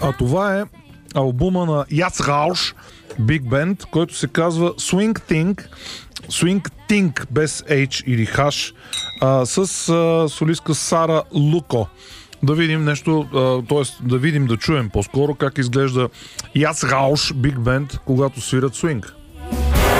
А това е албума на Яц Рауш Big Band, който се казва Swing Think без H или H, с солистка Сара Луко. Да видим нещо, т.е. да чуем по-скоро как изглежда Яц Рауш Big Band, когато свират свинг.